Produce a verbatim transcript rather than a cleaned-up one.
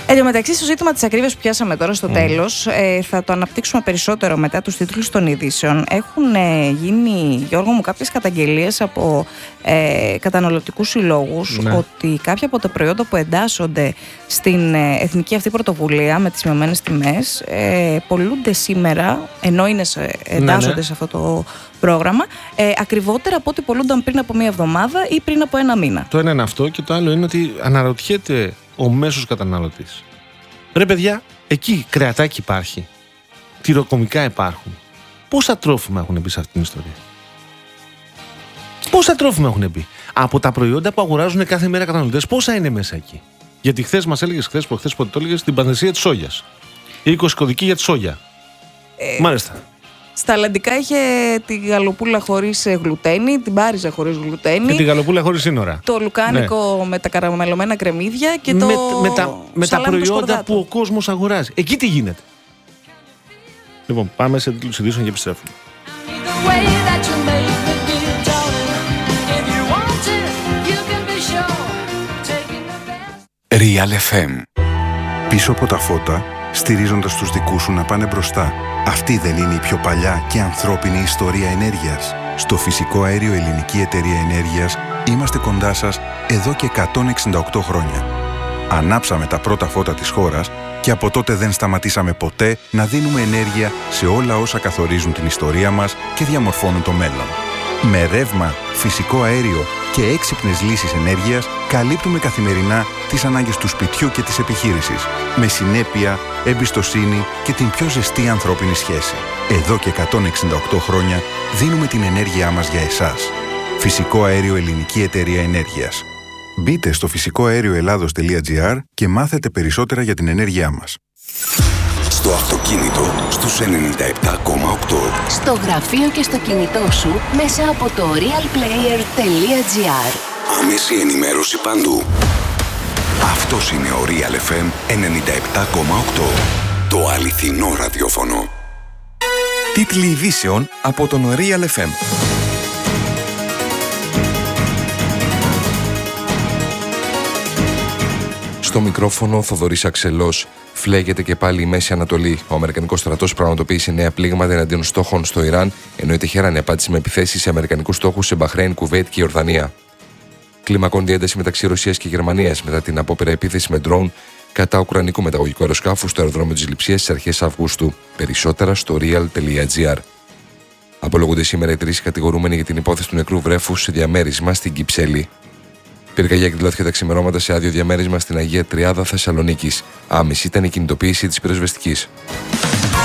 Εν τω μεταξύ, στο ζήτημα της ακρίβειας που πιάσαμε τώρα στο mm. τέλος, ε, θα το αναπτύξουμε περισσότερο μετά τους τίτλους των ειδήσεων. Έχουν ε, γίνει, Γιώργο μου, κάποιες καταγγελίες από ε, καταναλωτικούς συλλόγους ναι. ότι κάποια από τα προϊόντα που εντάσσονται στην ε, εθνική αυτή πρωτοβουλία με τις μειωμένες τιμές ε, πολλούνται σήμερα, ενώ είναι σε, εντάσσονται ναι, ναι. σε αυτό το πρόγραμμα, ε, ακριβότερα από ό,τι πολλούνταν πριν από μία εβδομάδα ή πριν από ένα μήνα. Το ένα είναι αυτό και το άλλο είναι ότι αναρωτιέται ο μέσος καταναλωτής. Ρε παιδιά, εκεί κρεατάκι υπάρχει, τυροκομικά υπάρχουν. Πόσα τρόφιμα έχουν μπει σε αυτήν την ιστορία? Πόσα τρόφιμα έχουν μπει? Από τα προϊόντα που αγοράζουν κάθε μέρα καταναλωτές, πόσα είναι μέσα εκεί? Γιατί χθες μας έλεγες, χθες προχθές πότε το έλεγες, την πανδεσία της σόγιας. Η είκοσι κωδική για τη σόγια. Ε... Μάλιστα. Στα αλλαντικά είχε τη γαλοπούλα χωρίς γλουτένι, την πάριζα χωρίς γλουτένι. Και τη γαλοπούλα χωρίς σύνορα. Το λουκάνικο ναι. με τα καραμελωμένα κρεμμύδια και το. Με, με τα, με τα προϊόντα που ο κόσμος αγοράζει. Εκεί τι γίνεται? Λοιπόν, πάμε σε τίτλους ειδήσεων και επιστρέφουμε. Real εφ εμ. Πίσω από τα φώτα, στηρίζοντας τους δικούς σου να πάνε μπροστά. Αυτή δεν είναι η πιο παλιά και ανθρώπινη ιστορία ενέργειας? Στο Φυσικό Αέριο Ελληνική Εταιρεία Ενέργειας είμαστε κοντά σας εδώ και εκατόν εξήντα οκτώ χρόνια. Ανάψαμε τα πρώτα φώτα της χώρας και από τότε δεν σταματήσαμε ποτέ να δίνουμε ενέργεια σε όλα όσα καθορίζουν την ιστορία μας και διαμορφώνουν το μέλλον. Με ρεύμα, φυσικό αέριο και έξυπνες λύσεις ενέργειας καλύπτουμε καθημερινά τις ανάγκες του σπιτιού και της επιχείρησης, με συνέπεια, εμπιστοσύνη και την πιο ζεστή ανθρώπινη σχέση. Εδώ και εκατόν εξήντα οκτώ χρόνια δίνουμε την ενέργειά μας για εσάς. Φυσικό Αέριο Ελληνική Εταιρεία Ενέργειας. Μπείτε στο φυσικό αέριο ελλάδος τελεία τζι άρ και μάθετε περισσότερα για την ενέργειά μας. Στο αυτοκίνητο στους ενενήντα επτά κόμμα οκτώ. Στο γραφείο και στο κινητό σου μέσα από το real player τελεία τζι άρ. Άμεση ενημέρωση παντού. Αυτός είναι ο Real εφ εμ ενενήντα επτά κόμμα οκτώ. Το αληθινό ραδιόφωνο. Τίτλοι ειδήσεων από τον Real εφ εμ. Στο μικρόφωνο Θοδωρής Αξελός. Φλέγεται και πάλι η Μέση Ανατολή. Ο Αμερικανικός στρατός πραγματοποίησε νέα πλήγματα εναντίον στόχων στο Ιράν, ενώ η Τεχεράνη απάντησε με επιθέσεις σε αμερικανικούς στόχους σε Μπαχρέιν, Κουβέιτ και Ιορδανία. Κλιμακώνει η ένταση μεταξύ Ρωσίας και Γερμανίας μετά την απόπειρα επίθεση με ντρόουν κατά ουκρανικού μεταγωγικού αεροσκάφου στο αεροδρόμιο της Λειψίας στις αρχές Αυγούστου. Περισσότερα στο real τελεία τζι άρ. Απολογούνται σήμερα οι τρεις κατηγορούμενοι για την υπόθεση του νεκρού βρέφους σε διαμέρισμα στην Κυψέλη. Πυρκαγιά εκδηλώθηκε τα ξημερώματα σε άδειο διαμέρισμα στην Αγία Τριάδα Θεσσαλονίκης. Άμεση ήταν η κινητοποίηση της πυροσβεστικής.